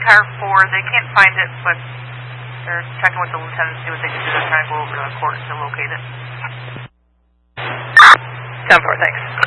car 4. They can't find it, but they're checking with the lieutenant to see what they can do. They're trying to go over to the court to locate it. 10-4, thanks.